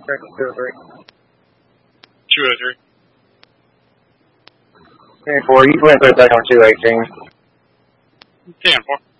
203. 203. 10-4, you went back on 218. 10-4.